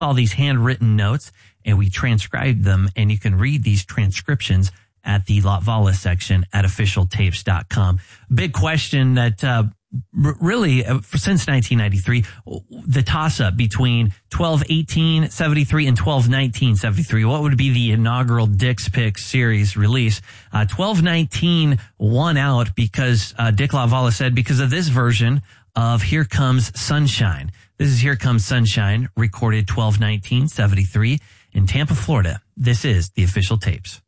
all these handwritten notes, and we transcribed them, and you can read these transcriptions at the Latvala section at officialtapes.com. Big question that really since 1993, the toss-up between 12-18-73 and 12-19-73. What would be the inaugural Dick's Picks series release? 12-19 won out because Dick Latvala said because of this version of Here Comes Sunshine. This is Here Comes Sunshine, recorded 12-19-73 in Tampa, Florida. This is the Official Tapes.